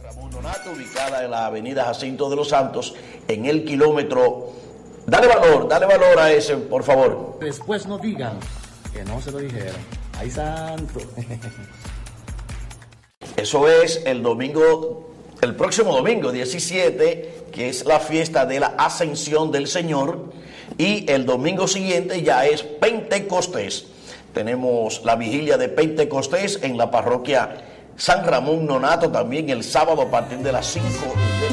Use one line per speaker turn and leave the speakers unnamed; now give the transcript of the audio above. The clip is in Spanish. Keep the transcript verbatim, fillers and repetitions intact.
Ramón Nonato, ubicada en la avenida Jacinto de los Santos, en el kilómetro. Dale valor, dale valor a ese, por favor.
Después no digan que no se lo dijeron. ¡Ay, santo!
Eso es el domingo, el próximo domingo diecisiete, que es la fiesta de la Ascensión del Señor, y el domingo siguiente ya es Pentecostés. Tenemos la vigilia de Pentecostés en la parroquia San Ramón Nonato, también el sábado a partir de las cinco de la